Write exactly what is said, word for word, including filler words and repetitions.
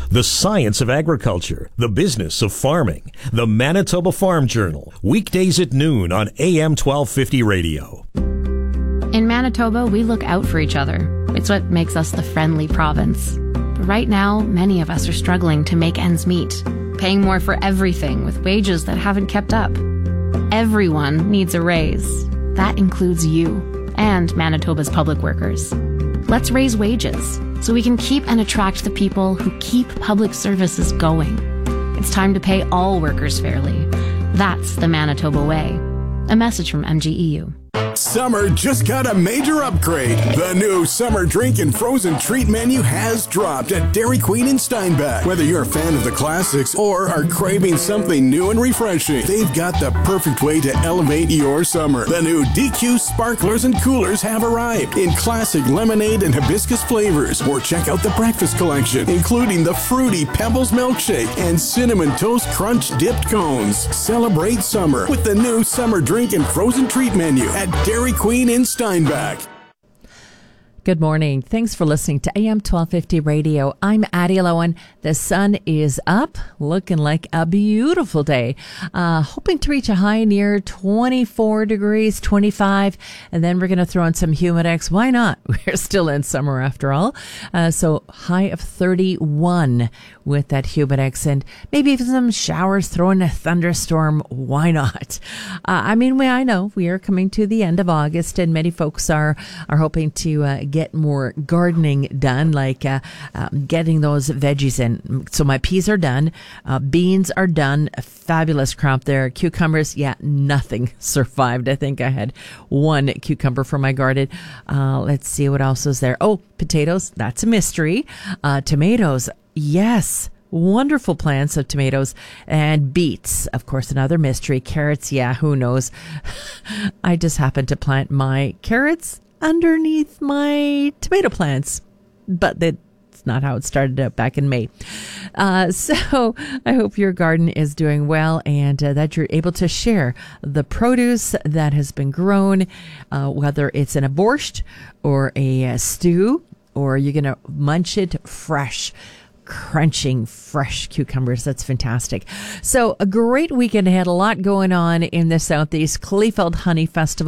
the science of agriculture, the business of farming. The Manitoba Farm Journal, weekdays at noon on A M twelve fifty radio. In Manitoba, we look out for each other. It's what makes us the friendly province. But right now, many of us are struggling to make ends meet, paying more for everything with wages that haven't kept up. Everyone needs a raise. That includes you and Manitoba's public workers. Let's raise wages so we can keep and attract the people who keep public services going. It's time to pay all workers fairly. That's the Manitoba way. A message from M G E U. Summer just got a major upgrade. The new summer drink and frozen treat menu has dropped at Dairy Queen in Steinbach. Whether you're a fan of the classics or are craving something new and refreshing, they've got the perfect way to elevate your summer. The new D Q sparklers and coolers have arrived in classic lemonade and hibiscus flavors. Or check out the breakfast collection, including the fruity Pebbles milkshake and cinnamon toast crunch dipped cones. Celebrate summer with the new summer drink and frozen treat menu at Dairy Queen in Steinbach. Good morning. Thanks for listening to A M twelve fifty Radio. I'm Addie Lowen. The sun is up, looking like a beautiful day. Uh, hoping to reach a high near twenty-four degrees, twenty-five, and then we're going to throw in some Humidex. Why not? We're still in summer after all. Uh, so high of thirty-one with that Humidex, and maybe even some showers, throw in a thunderstorm. Why not? Uh, I mean, we, I know we are coming to the end of August, and many folks are, are hoping to uh, get get more gardening done, like uh, um, getting those veggies in. So my peas are done. Uh, beans are done. A fabulous crop there. Cucumbers, yeah, nothing survived. I think I had one cucumber for my garden. Uh, let's see what else is there. Oh, potatoes, that's a mystery. Uh, tomatoes, yes. Wonderful plants of tomatoes and beets. Of course, another mystery. Carrots, yeah, who knows? I just happened to plant my carrots underneath my tomato plants, but that's not how it started out back in May. Uh, so I hope your garden is doing well, and uh, that you're able to share the produce that has been grown, uh, whether it's in a borscht or a, a stew, or you're going to munch it fresh. Crunching fresh cucumbers. That's fantastic. So a great weekend ahead. A lot going on in the Southeast. Kleefeld Honey Festival